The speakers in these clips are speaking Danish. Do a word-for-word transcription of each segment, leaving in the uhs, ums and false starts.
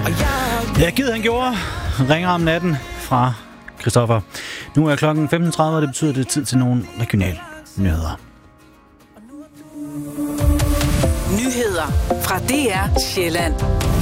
Ja, givet han gjorde. Ringer om natten fra Christoffer. Nu er klokken femten tredive, og det betyder, at det er tid til nogle regionale nyheder. Nyheder fra D R Sjælland.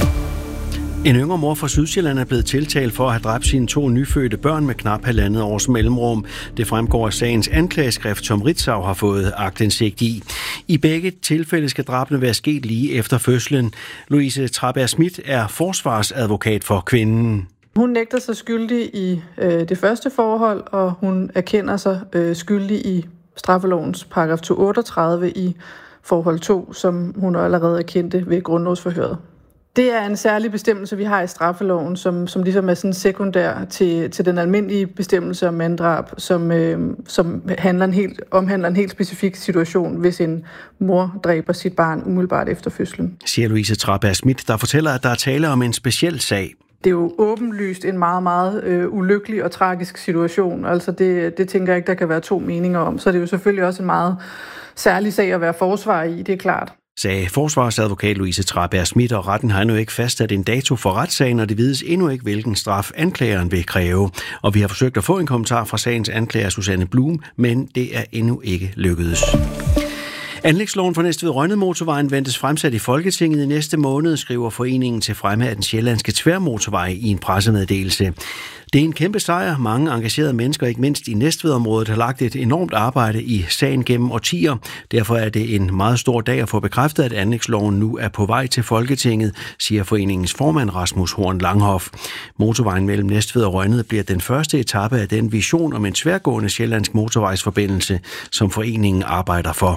En yngre mor fra Sydsjælland er blevet tiltalt for at have dræbt sine to nyfødte børn med knap halvandet års mellemrum. Det fremgår af sagens anklageskrift, som Ritzau har fået aktindsigt i. I begge tilfælde skal drabene være sket lige efter fødslen. Louise Traberg Schmidt er forsvarsadvokat for kvinden. Hun nægter sig skyldig i øh, det første forhold, og hun erkender sig øh, skyldig i straffelovens paragraf to hundrede otteogtredive i forhold to, som hun allerede erkendte ved grundlovsforhøret. Det er en særlig bestemmelse, vi har i straffeloven, som, som ligesom er sådan sekundær til, til den almindelige bestemmelse om manddrab, som, øh, som handler en helt, omhandler en helt specifik situation, hvis en mor dræber sit barn umiddelbart efter fødslen. Siger Louise Traberg Schmidt, der fortæller, at der er tale om en speciel sag. Det er jo åbenlyst en meget, meget øh, ulykkelig og tragisk situation. Altså det, det tænker jeg ikke, der kan være to meninger om. Så det er jo selvfølgelig også en meget særlig sag at være forsvar i, det er klart. Sagde forsvarsadvokat Louise Traberg Schmidt, og retten har endnu ikke fastsat en dato for retssagen, og det vides endnu ikke, hvilken straf anklageren vil kræve. Og vi har forsøgt at få en kommentar fra sagens anklager Susanne Blum, men det er endnu ikke lykkedes. Anlægsloven for Næstved-Rønnede motorvejen ventes fremsat i Folketinget i næste måned, skriver Foreningen til Fremme af den Sjællandske Tværmotorvej i en pressemeddelelse. Det er en kæmpe sejr. Mange engagerede mennesker, ikke mindst i Næstved-området, har lagt et enormt arbejde i sagen gennem årtier. Derfor er det en meget stor dag at få bekræftet, at anlægsloven nu er på vej til Folketinget, siger foreningens formand Rasmus Horn Langhoff. Motorvejen mellem Næstved og Rønnede bliver den første etape af den vision om en tværgående sjællandsk motorvejsforbindelse, som foreningen arbejder for.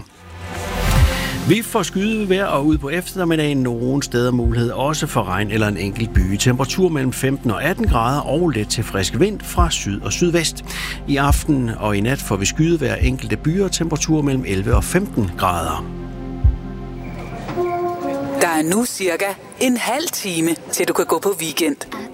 Vi får skydevejr og ud på eftermiddagen nogle steder mulighed også for regn eller en enkelt by. Temperatur mellem femten og atten grader og let til frisk vind fra syd og sydvest. I aften og i nat får vi skydevejr enkelte byer, temperatur mellem elleve og femten grader. Der er nu cirka en halv time, til du kan gå på weekend.